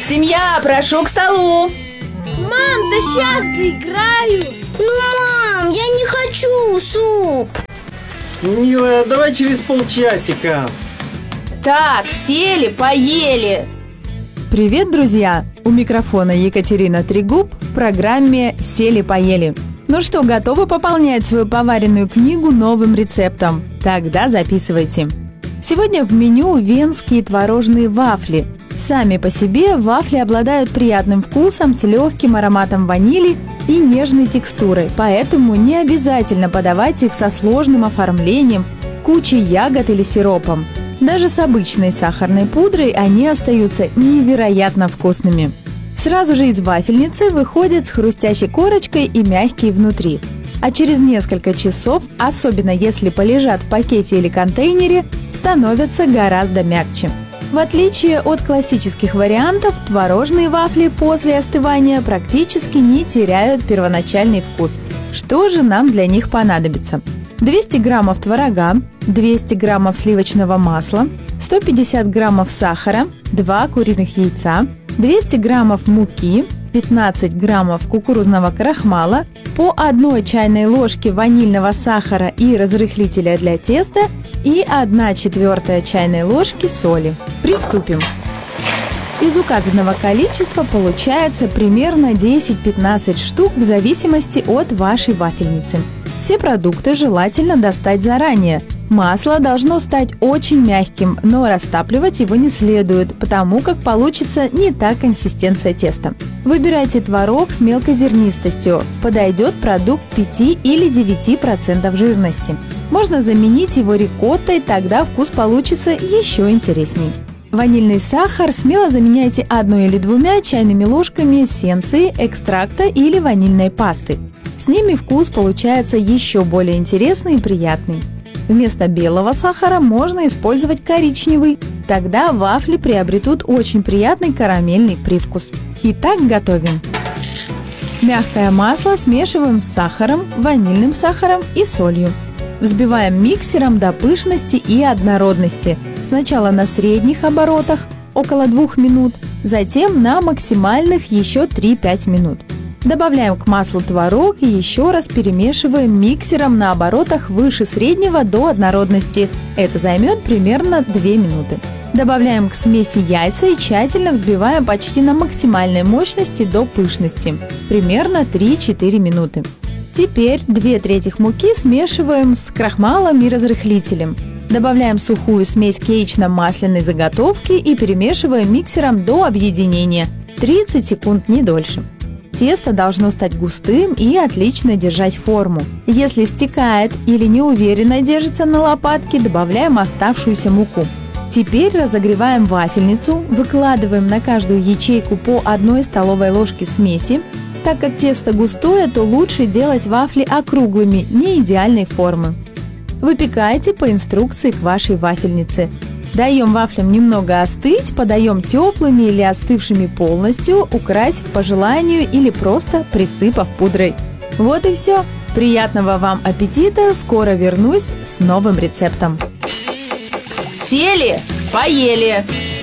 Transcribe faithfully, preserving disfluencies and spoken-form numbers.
Семья, прошу к столу. Мам, да сейчас доиграю. Ну, мам, я не хочу суп. Милая, давай через полчасика. Так, сели, поели. Привет, друзья! У микрофона Екатерина Трегуб в программе «Сели-поели». Ну что, готовы пополнять свою поваренную книгу новым рецептом? Тогда записывайте. Сегодня в меню венские творожные вафли. Сами по себе вафли обладают приятным вкусом с легким ароматом ванили и нежной текстурой, поэтому не обязательно подавать их со сложным оформлением, кучей ягод или сиропом. Даже с обычной сахарной пудрой они остаются невероятно вкусными. Сразу же из вафельницы выходят с хрустящей корочкой и мягкие внутри. А через несколько часов, особенно если полежат в пакете или контейнере, становятся гораздо мягче. В отличие от классических вариантов, творожные вафли после остывания практически не теряют первоначальный вкус. Что же нам для них понадобится? двести граммов творога, двести граммов сливочного масла, сто пятьдесят граммов сахара, два куриных яйца, двести граммов муки, пятнадцать граммов кукурузного крахмала, по одной чайной ложке ванильного сахара и разрыхлителя для теста и одна четвертая чайной ложки соли. Приступим. Из указанного количества получается примерно десять-пятнадцать штук в зависимости от вашей вафельницы. Все продукты желательно достать заранее. Масло должно стать очень мягким, но растапливать его не следует, потому как получится не та консистенция теста. Выбирайте творог с мелкой зернистостью. Подойдет продукт пять или девять процентов жирности. Можно заменить его рикоттой, тогда вкус получится еще интересней. Ванильный сахар смело заменяйте одной или двумя чайными ложками эссенции, экстракта или ванильной пасты. С ними вкус получается еще более интересный и приятный. Вместо белого сахара можно использовать коричневый, тогда вафли приобретут очень приятный карамельный привкус. Итак, готовим. Мягкое масло смешиваем с сахаром, ванильным сахаром и солью. Взбиваем миксером до пышности и однородности. Сначала на средних оборотах, около двух минут, затем на максимальных еще три-пять минут. Добавляем к маслу творог и еще раз перемешиваем миксером на оборотах выше среднего до однородности. Это займет примерно две минуты. Добавляем к смеси яйца и тщательно взбиваем почти на максимальной мощности до пышности. Примерно три-четыре минуты. Теперь две трети муки смешиваем с крахмалом и разрыхлителем. Добавляем сухую смесь к яично-масляной заготовке и перемешиваем миксером до объединения. тридцать секунд, не дольше. Тесто должно стать густым и отлично держать форму. Если стекает или неуверенно держится на лопатке, добавляем оставшуюся муку. Теперь разогреваем вафельницу, выкладываем на каждую ячейку по одной столовой ложке смеси. Так как тесто густое, то лучше делать вафли округлыми, не идеальной формы. Выпекайте по инструкции к вашей вафельнице. Даем вафлям немного остыть, подаем теплыми или остывшими полностью, украсив по желанию или просто присыпав пудрой. Вот и все. Приятного вам аппетита! Скоро вернусь с новым рецептом. Сели, поели.